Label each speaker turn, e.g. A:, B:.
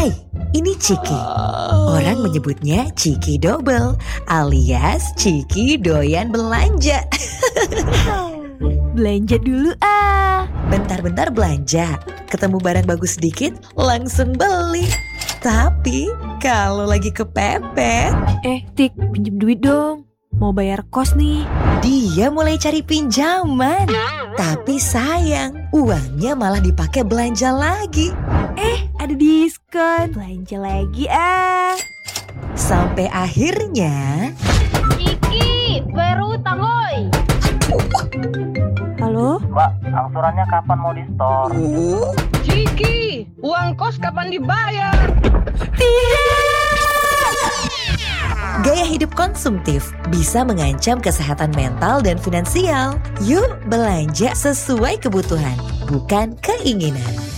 A: Hai, ini Ciki. Orang menyebutnya Ciki Double alias Ciki doyan belanja.
B: Belanja dulu ah.
A: Bentar-bentar belanja, ketemu barang bagus sedikit langsung beli. Tapi kalau lagi kepepet,
B: Tik, pinjem duit dong. Mau bayar kos nih.
A: dia mulai cari pinjaman. Tapi sayang, uangnya malah dipakai belanja lagi.
B: Ada diskon. Belanja lagi ah.
A: Sampai akhirnya,
C: Ciki, bayar utang woi.
B: Halo?
D: Mbak, angsurannya kapan mau di-store?
C: Ciki, uang kos kapan dibayar?
A: gaya hidup konsumtif bisa mengancam kesehatan mental dan finansial. Yuk belanja sesuai kebutuhan, bukan keinginan.